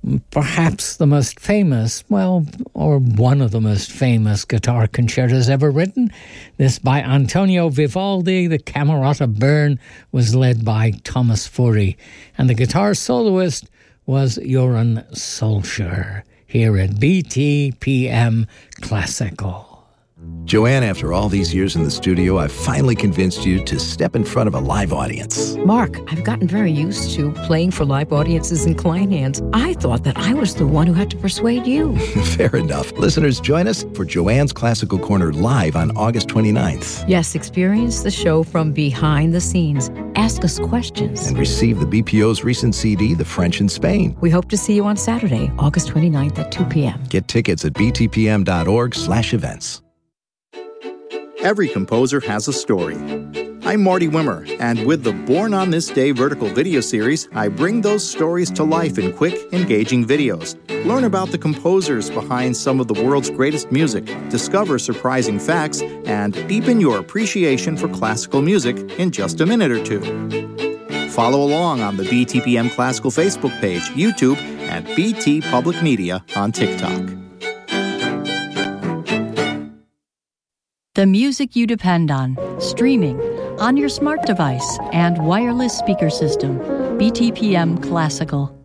perhaps the most famous, or one of the most famous guitar concertos ever written. This by Antonio Vivaldi. The Camerata Bern was led by Thomas Fury, and the guitar soloist was Joran Solskjaer, here at BTPM Classical. Joanne, after all these years in the studio, I've finally convinced you to step in front of a live audience. Mark, I've gotten very used to playing for live audiences in client hands. I thought that I was the one who had to persuade you. Fair enough. Listeners, join us for Joanne's Classical Corner live on August 29th. Yes, experience the show from behind the scenes. Ask us questions. And receive the BPO's recent CD, The French in Spain. We hope to see you on Saturday, August 29th at 2 p.m. Get tickets at btpm.org/events. Every composer has a story. I'm Marty Wimmer, and with the Born on This Day vertical video series, I bring those stories to life in quick, engaging videos. Learn about the composers behind some of the world's greatest music, discover surprising facts, and deepen your appreciation for classical music in just a minute or two. Follow along on the BTPM Classical Facebook page, YouTube, and BT Public Media on TikTok. The music you depend on, streaming, on your smart device, and wireless speaker system. BTPM Classical.